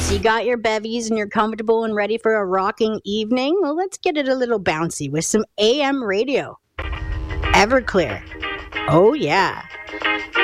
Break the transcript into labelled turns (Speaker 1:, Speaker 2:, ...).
Speaker 1: So you got your bevies and you're comfortable and ready for a rocking evening? Well, let's get it a little bouncy with some AM radio. Everclear. Oh, yeah.